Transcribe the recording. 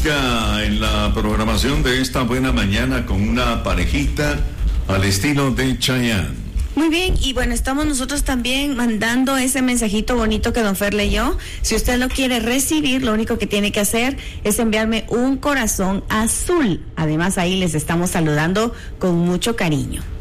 música en la programación de esta buena mañana con una parejita al estilo de Chayanne. Muy bien, y bueno, estamos nosotros también mandando ese mensajito bonito que don Fer leyó. Si usted lo quiere recibir, lo único que tiene que hacer es enviarme un corazón azul. Además, ahí les estamos saludando con mucho cariño.